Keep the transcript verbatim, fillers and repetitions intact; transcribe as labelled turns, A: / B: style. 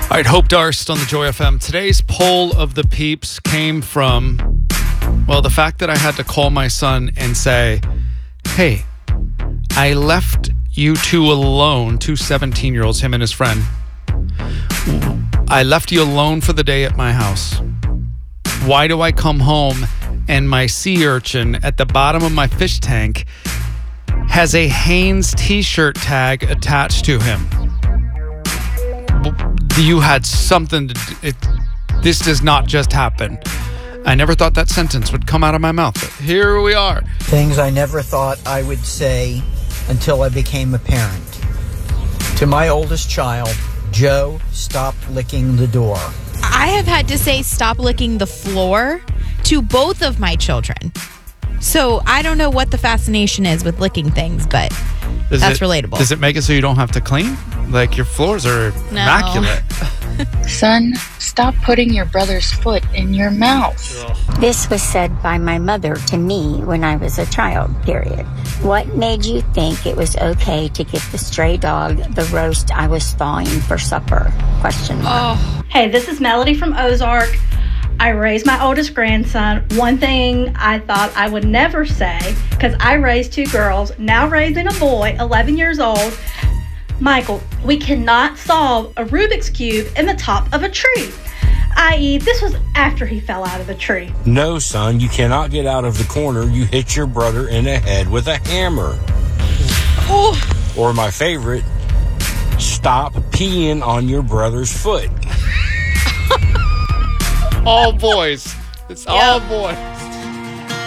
A: All right, Hope Darst on the Joy F M. Today's poll of the peeps came from, well, the fact that I had to call my son and say, hey, I left you two alone, two seventeen-year-olds, him and his friend. I left you alone for the day at my house. Why do I come home and my sea urchin at the bottom of my fish tank has a Hanes t-shirt tag attached to him? You had something to do. It, this does not just happen. I never thought that sentence would come out of my mouth, but here we are.
B: Things I never thought I would say until I became a parent. To my oldest child, Joe, stop licking the door.
C: I have had to say stop licking the floor to both of my children. So I don't know what the fascination is with licking things, but
A: Does
C: that's
A: it,
C: relatable.
A: Does it make it so you don't have to clean? Like, your floors are
C: No.
A: immaculate.
D: Son, stop putting your brother's foot in your mouth.
E: This was said by my mother to me when I was a child, period. What made you think it was okay to give the stray dog the roast I was thawing for supper? Question mark.
C: Oh,
F: Hey, this is Melody from Ozark. I raised my oldest grandson. One thing I thought I would never say, because I raised two girls, now raising a boy, eleven years old. Michael, we cannot solve a Rubik's Cube in the top of a tree. that is, this was after he fell out of the tree.
G: No, son, you cannot get out of the corner. You hit your brother in the head with a hammer.
C: oh.
G: Or my favorite, stop peeing on your brother's foot.
A: All boys. It's all boys.